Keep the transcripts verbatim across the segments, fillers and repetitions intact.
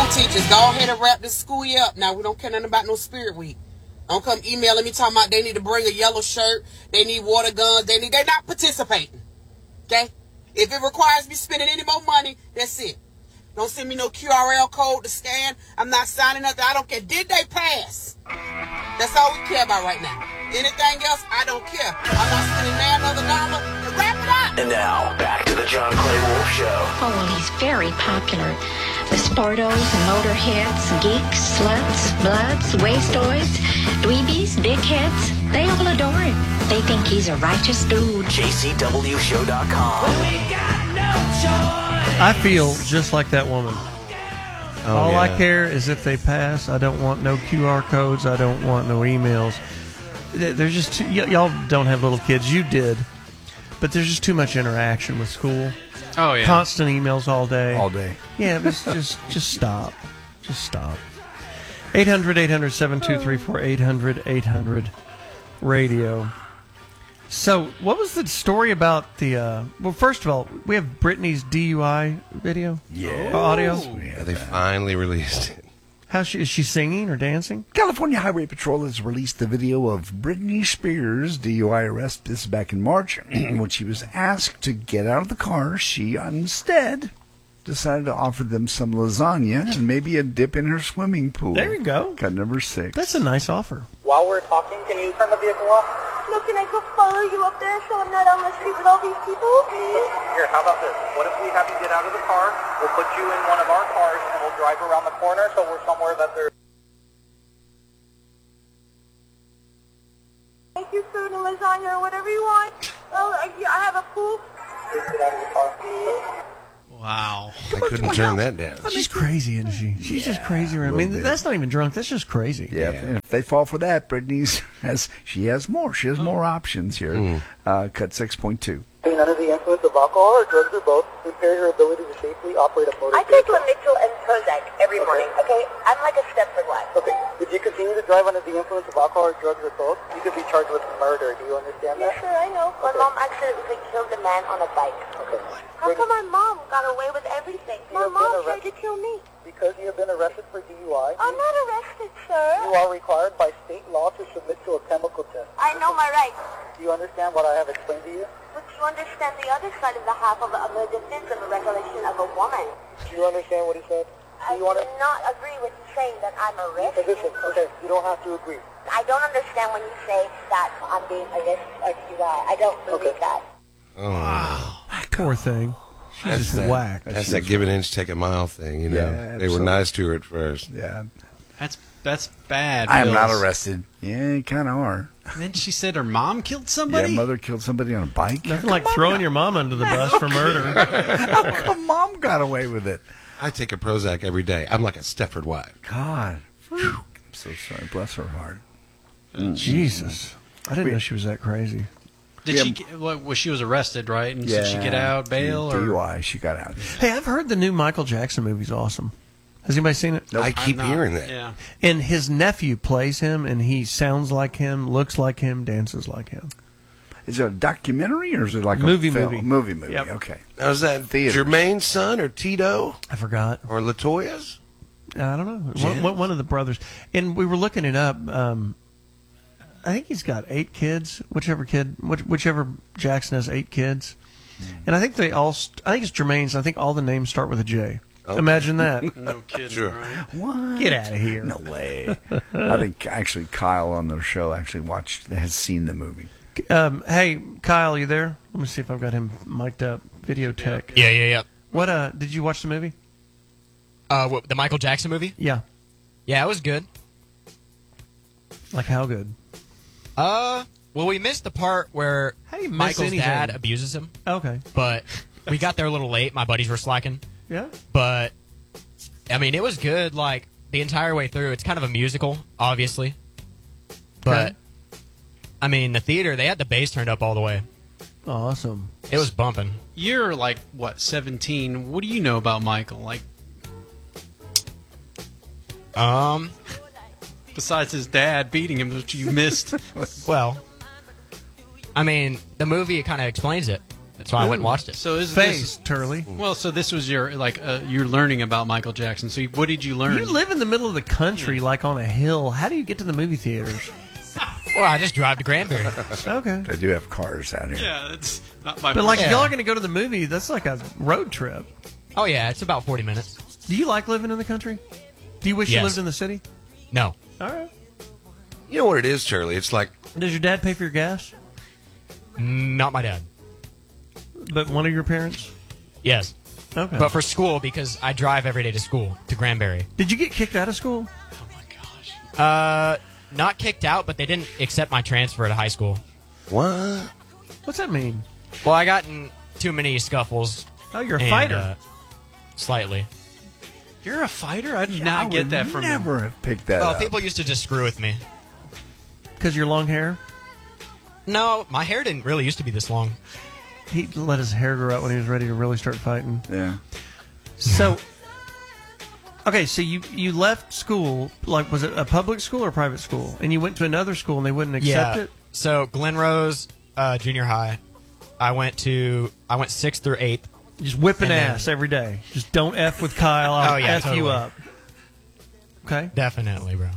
teachers, go ahead and wrap this school year up. Now, we don't care nothing about no spirit week. Don't come emailing me talking about they need to bring a yellow shirt, they need water guns, they need, they're not participating. Okay? If it requires me spending any more money, that's it. Don't send me no Q R L code to scan. I'm not signing nothing. I don't care. Did they pass? That's all we care about right now. Anything else, I don't care. I'm not spending now another dollar. Wrap it up. And now, back to the John Clay Wolf Show. Oh, well, he's very popular. The sportos, the motorheads, geeks, sluts, bloods, wastoids, dweebies, dickheads, they all adore him. They think he's a righteous dude. J C W show dot com. We got no choice. I feel just like that woman. Oh, All yeah. I care is if they pass. I don't want no Q R codes. I don't want no emails. There's just too, y- y'all don't have little kids. You did, but there's just too much interaction with school. Oh, yeah. Constant emails all day. All day. Yeah, but just just stop. Just stop. eight hundred, eight hundred, seven two three four, eight hundred, eight hundred radio. So, what was the story about the, uh, well, first of all, we have Britney's D U I video? Yeah. Audio? Yeah, they finally released it. How she, is she singing or dancing? California Highway Patrol has released the video of Britney Spears' D U I arrest. This is back in March. When she was asked to get out of the car, she instead decided to offer them some lasagna and maybe a dip in her swimming pool. There you go. Cut number six. That's a nice offer. While we're talking, can you turn the vehicle off? No, can I go follow you up there so I'm not on the street with all these people? Here, how about this? What if we have you get out of the car? We'll put you in one of our cars and we'll drive around the corner so we're somewhere that there's... Thank you for the lasagna or whatever you want. Oh, I, I have a pool. Just get out of the car. Wow. I couldn't turn that down. She's crazy, isn't she? She's just crazy. I mean, bit. that's not even drunk. That's just crazy. Yeah, and if they fall for that, Britney's has she has more. She has more options here. Mm. Uh, cut six point two. Being under the influence of alcohol or drugs or both impair your ability to safely operate a motor I take Lamictal and Prozac every morning, okay? I'm like a Stepford wife. Okay, if you continue to drive under the influence of alcohol or drugs or both, you could be charged with murder. Do you understand Yeah, that? sure, I know. My Okay. mom accidentally killed a man on a bike. Okay. How come my mom got away with everything? You My have mom been tried to arrested. kill me. Because you have been arrested for D U I, I'm not arrested, sir. you are required by state law to submit to a chemical test. I know my rights. Do you understand what I have explained to you? But you understand the other side of the half of, of the defense of a recollection of a woman. Do you understand what he said? Do I you want do not agree with you saying that I'm arrested. Listen, okay, you don't have to agree. I don't understand when you say that I'm being arrested or D U I. I don't believe Okay. that. Oh, Poor thing. She's that's just that, whacked. That's that give an inch, take a mile thing, you know. Yeah, they were absolutely. nice to her at first. Yeah, That's that's bad. I am not Bills. arrested. Yeah, you kind of are. And then she said her mom killed Yeah, somebody. mother killed somebody on a bike. Nothing like throwing your mom under the bus for murder. How come mom got away with it? I take a Prozac every day. I'm like a Stepford wife. God, Whew. I'm so sorry. Bless her heart. Jesus. I didn't know she was that crazy. Did Yeah. she? Get, well, well, she was arrested, right? And did she get out bail D U or? I. She got out. Hey, I've heard the new Michael Jackson movie's awesome. Has anybody seen it? I keep not- hearing that. Yeah. And his nephew plays him, and he sounds like him, looks like him, dances like him. Is it a documentary or is it like Movie, a film? movie. Movie, movie. Yep. Okay. Now, is that Theaters. Jermaine's son or Tito I forgot. or Latoya's? I don't know. One, Janet? one, one of the brothers. And we were looking it up. Um, I think he's got eight kids. Whichever kid, which, whichever Jackson has eight kids. And I think they all. St- I think it's Jermaine's. I think all the names start with a J. Okay. Imagine that. No kidding. Sure. Right? What? Get out of here. No way. I think actually Kyle on the show actually watched, has seen the movie. Um, hey, Kyle, you there? Let me see if I've got him mic'd up. Video tech. Yeah, yeah, yeah. What? Uh, did you watch the movie? Uh, what, the Michael Jackson movie? Yeah. Yeah, it was good. Like how good? Uh, well, we missed the part where How do you miss Michael's anything? dad abuses him, Okay. but we got there a little late. My buddies were slacking, Yeah. but I mean, it was good. Like the entire way through. It's kind of a musical, obviously, but Okay. I mean, the theater they had the bass turned up all the way. Awesome. It was bumping. You're like what, seventeen? What do you know about Michael? Like Um, besides his dad beating him, which you missed. well, I mean, the movie kind of explains it. So I went and watched it. So is Face, this Turley. Well, so this was your like uh, you're learning about Michael Jackson. So what did you learn? You live in the middle of the country, like on a hill. How do you get to the movie theaters? Well, I just drive to Granbury. Okay. They do have cars out here. Yeah, that's not my. But like, Yeah. if y'all are going to go to the movie, that's like a road trip. Oh yeah, it's about forty minutes. Do you like living in the country? Do you wish you Yes. lived in the city? No. All right. You know what it is, Charlie? It's like Does your dad pay for your gas? Not my dad. But one of your parents? Yes. Okay. But for school, because I drive every day to school, to Granbury. Did you get kicked out of school? Uh, not kicked out, but they didn't accept my transfer to high school. what? What's that mean? Well, I got in too many scuffles. Oh, you're a and, fighter. Uh, slightly. You're a fighter. I did I not get would that from you. never have picked that Well, up. people used to just screw with me. Because your long hair? No, my hair didn't really used to be this long. He let his hair grow out when he was ready to really start fighting. Yeah. So, okay, so you, you left school, like, was it a public school or a private school? And you went to another school and they wouldn't accept yeah. it? So Glen Rose uh, Junior High, I went to I went sixth through eighth. Just whipping And then- ass every day. Just don't F with Kyle. I'll Oh, yeah, F you totally. up. Okay? Definitely, bro.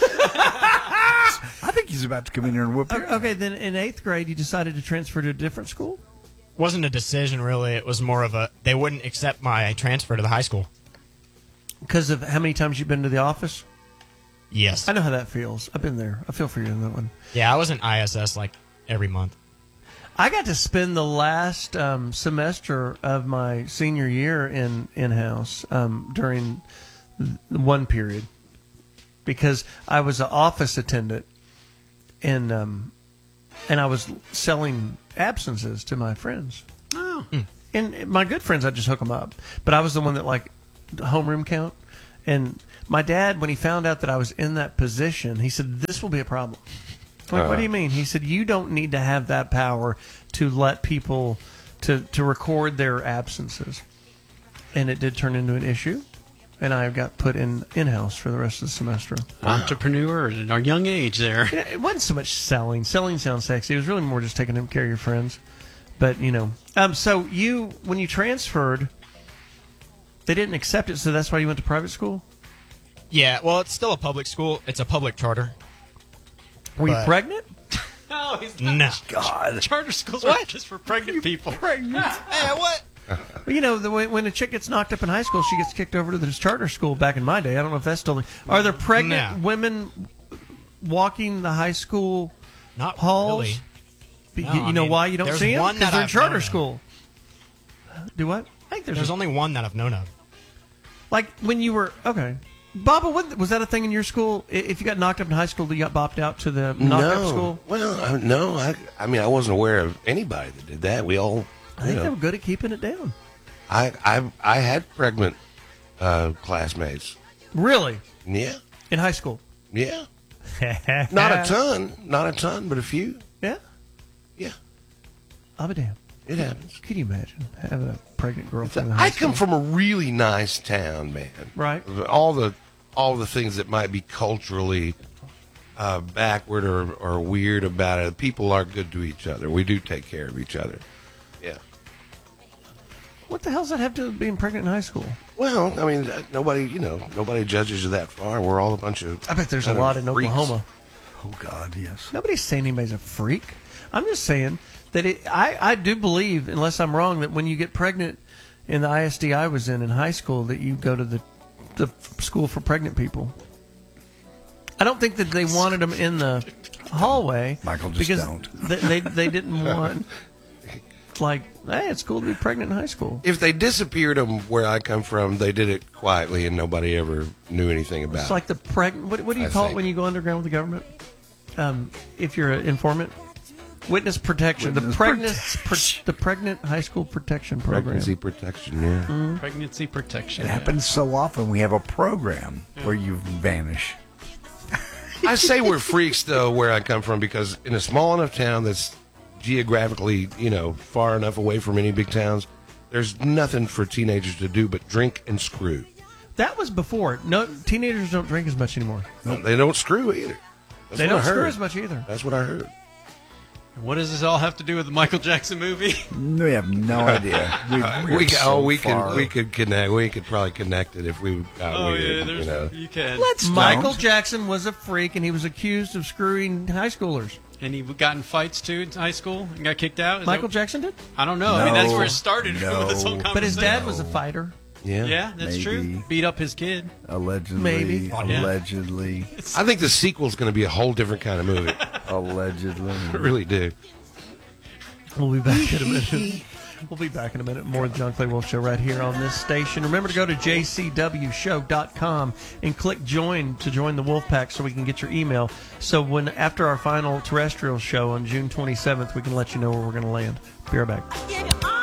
I think he's about to come in here and whoop you. Okay, then in eighth grade, you decided to transfer to a different school? Wasn't a decision really. It was more of a they wouldn't accept my transfer to the high school. Because of how many times you've been to the office? Yes. I know how that feels. I've been there. I feel for you in that one. Yeah, I was in I S S like every month. I got to spend the last um, semester of my senior year in in-house um, during th- one period because I was an office attendant and um, and I was selling absences to my friends. Oh. And my good friends, I just hook them up. But I was the one that like homeroom count. And my dad, when he found out that I was in that position, he said, "This will be a problem." I'm like, what do you mean? He said, "You don't need to have that power to let people to to record their absences." And it did turn into an issue, and I got put in in house for the rest of the semester. Entrepreneur at a young age there. Yeah, it wasn't so much selling. Selling sounds sexy. It was really more just taking care of your friends. But you know, um, so you when you transferred, they didn't accept it, so that's why you went to private school. Yeah, well, it's still a public school. It's a public charter. Were you But- pregnant? No, he's not. No. God. Charter schools What? are just for pregnant people. Pregnant. Hey, what? Well, you know, the way, when a chick gets knocked up in high school, she gets kicked over to this charter school. Back in my day, I don't know if that's still. Are there pregnant No. women walking the high school Not halls? really. Be- No, you I know mean, why you don't there's see them? one Because that they're in I've charter known of. school. Do what? I think there's, There's a- only one that I've known of. like when you were okay. Baba, what, was that a thing in your school? I- If you got knocked up in high school, you got bopped out to the knocked-up no. school? Well, I, no. I, I mean, I wasn't aware of anybody that did that. We all, I you think they know, were good at keeping it down. I, I, I had pregnant uh, classmates. Really? Yeah, In high school? yeah. Not a ton, not a ton, but a few. Yeah? Yeah, I'll be damned. it happens. Could you imagine having a pregnant girlfriend in high I school? come from a really nice town, man. Right. All the all the things that might be culturally uh, backward or, or weird about it, people are good to each other. We do take care of each other. Yeah. What the hell does that have to do with being pregnant in high school? Well, I mean, uh, nobody, you know, nobody judges you that far. We're all a bunch of. I bet there's a kind of lot in freaks. Oklahoma. Oh, God, yes. Nobody's saying anybody's a freak. I'm just saying that it, I, I do believe, unless I'm wrong, that when you get pregnant in the I S D I was in in high school, that you go to the the school for pregnant people. I don't think that they wanted them in the hallway. Michael, just because don't. They, they they didn't want like, hey, it's cool to be pregnant in high school. If they disappeared them where I come from, they did it quietly and nobody ever knew anything about It's it. like the pregnant. What, what do you I call it think. when you go underground with the government? Um, if you're an informant, witness protection. the Witness pregnant, pre- the pregnant high school protection program. Pregnancy protection, yeah. Pregnancy protection. It happens so often. We have a program where you vanish. I say we're freaks, though, where I come from, because in a small enough town that's geographically, you know, far enough away from any big towns, there's nothing for teenagers to do but drink and screw. That was before. No, teenagers don't drink as much anymore. No, they don't screw either. That's they what don't I screw heard. as much either. That's what I heard. What does this all have to do with the Michael Jackson movie? We have no idea. We, we, we're so oh, we far. could we could connect. We could probably connect it if we got Oh, weird. yeah, there's, you know. you can. Let's Michael don't. Jackson was a freak, and he was accused of screwing high schoolers. And he got in fights, too, in high school and got kicked out? Is Michael that, Jackson did? I don't know. I mean, that's No, where it started no. with this whole conversation. But his dad was a fighter. Yeah. Yeah, that's true. Maybe. Beat up his kid. Allegedly. Maybe. Yeah. Allegedly. I think the sequel's going to be a whole different kind of movie. Allegedly. I really do. We'll be back in a minute. We'll be back in a minute. More of the John Clay Wolf Show right here on this station. Remember to go to j c w show dot com and click join to join the Wolf Pack so we can get your email. So when after our final terrestrial show on June twenty-seventh, we can let you know where we're going to land. Be right back.